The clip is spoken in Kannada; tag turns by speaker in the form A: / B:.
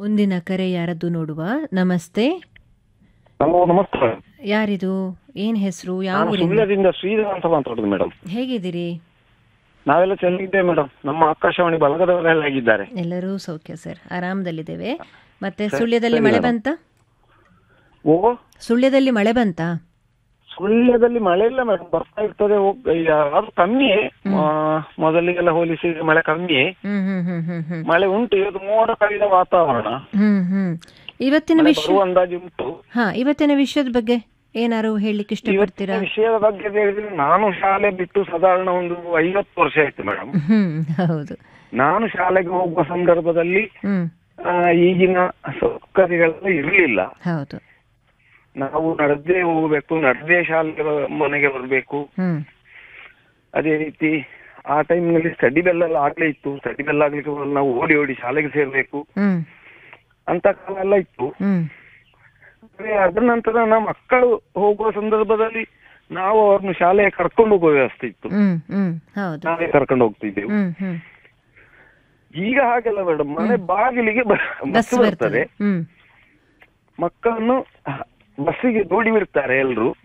A: ಮುಂದಿನ ಕರೆ ಯಾರದ್ದು ನೋಡುವ. ನಮಸ್ತೆ.
B: ಹಲೋ, ನಮಸ್ಕಾರ.
A: ಯಾರಿದು? ಏನ್ ಹೆಸರು? ಯಾವ
B: ನಾನು
A: ಊರಿಂದ?
B: ಸುಳ್ಯದಿಂದ ಶ್ರೀಧರ್ ಅಂತ ಮಾತಾಡೋದು ಮೇಡಮ್.
A: ಹೇಗಿದ್ದೀರಿ?
B: ನಾವೆಲ್ಲ ಚೆನ್ನಾಗಿದ್ದೇವೆ ಮೇಡಮ್. ನಮ್ಮ ಆಕಾಶವಾಣಿ ಬಳಗದವರೆಲ್ಲ ಆಗಿದ್ದಾರೆ.
A: ಎಲ್ಲರೂ ಸೌಖ್ಯ ಸರ್, ಆರಾಮದಲ್ಲಿದ್ದೇವೆ. ಮತ್ತೆ
B: ಸರಿ,
A: ಸುಳ್ಯದಲ್ಲಿ
B: ಸರಿ
A: ಮಳೆ
B: ಮೇಡಮ್.
A: ಬಂತ?
B: ಓ,
A: ಸುಳ್ಯದಲ್ಲಿ ಮಳೆ ಬಂತ?
B: ಸುಳ್ಯದಲ್ಲಿ ಮಳೆ ಇಲ್ಲ ಮೇಡಮ್, ಬರ್ತಾ ಇರ್ತದೆ. ಅದು ಕಮ್ಮಿಯೇ, ಮೊದಲಿಗೆಲ್ಲ ಹೋಲಿಸಿದ್ರೆ ಮಳೆ ಕಮ್ಮಿಯೇ.
A: ಹ್ಮ್ ಹ್ಮ್ ಹ್ಮ್ ಹ್ಮ್ ಹ್ಮ್
B: ಮಳೆ ಉಂಟು, ಇವತ್ತು ಮೋಡ ಕವಿದ ವಾತಾವರಣ.
A: ಹ್ಮ್ ಹ್ಮ್ ಇವತ್ತಿನ
B: ಮಳೆ
A: ವಿಷಯ,
B: ಬರುವ ಅಂದಾಜು ಉಂಟು.
A: ಇವತ್ತಿನ ವಿಷಯದ ಬಗ್ಗೆ ಏನಾರು ಹೇಳಲಿಕ್ಕೆ ಇಷ್ಟಪಡ್ತೀರಾ?
B: ಇವತ್ತಿನ ವಿಷಯದ ಬಗ್ಗೆ ಹೇಳಿದ್ರೆ, ನಾನು ಶಾಲೆ ಬಿಟ್ಟು ಸಾಧಾರಣ ಒಂದು 50 ವರ್ಷ ಆಯ್ತು ಮೇಡಮ್.
A: ಹೌದು.
B: ನಾನು ಶಾಲೆಗೆ ಹೋಗುವ ಸಂದರ್ಭದಲ್ಲಿ
A: ಹ್ಮ್
B: ಈಗಿನ ಸೌಕರ್ಯಗಳೆಲ್ಲ ಇರಲಿಲ್ಲ.
A: ಹೌದು.
B: ನಾವು ನಡೆದೇ ಹೋಗ್ಬೇಕು, ನಡೆದೇ ಶಾಲೆಗೆ ಮನೆಗೆ ಬರಬೇಕು.
A: ಹ್ಮ್
B: ಅದೇ ರೀತಿ ಆ ಟೈಮ್ನಲ್ಲಿ ಸ್ಟಡಿ ಬೆಲ್ ಎಲ್ಲ ಆಗ್ಲೇ ಇತ್ತು. ಸ್ಟಡಿ ಬೆಲ್ ಆಗ್ಲಿಕ್ಕೆ ಮೊದಲು ನಾವು ಓಡಿ ಓಡಿ ಶಾಲೆಗೆ ಸೇರ್ಬೇಕು
A: ಹ್ಮ್
B: ಅಂತ ಕಾಲ ಎಲ್ಲ ಇತ್ತು.
A: ಹ್ಮ್
B: ಅದ ನಂತರ ನಮ್ಮ ಮಕ್ಕಳು ಹೋಗುವ ಸಂದರ್ಭದಲ್ಲಿ ನಾವು ಅವ್ರನ್ನ ಶಾಲೆಗೆ ಕರ್ಕೊಂಡು ಹೋಗುವ ವ್ಯವಸ್ಥೆ ಇತ್ತು.
A: ಹ್ಮ್ ಹ್ಮ್ ಹೌದು.
B: ನಾವೇ ಕರ್ಕೊಂಡು ಹೋಗ್ತಿದ್ದೆವು.
A: ಹ್ಮ್ ಹ್ಮ್
B: ಈಗ ಹಾಗೆಲ್ಲ ಮೇಡಮ್, ಮನೆ ಬಾಗಿಲಿಗೆ ಬಸ್ ಬರ್ತದೆ.
A: ಹ್ಮ್
B: ಮಕ್ಕಳನ್ನು ಬಸ್ಸಿಗೆ ದೂಡಿ ಬಿಡ್ತಾರೆ ಎಲ್ರು.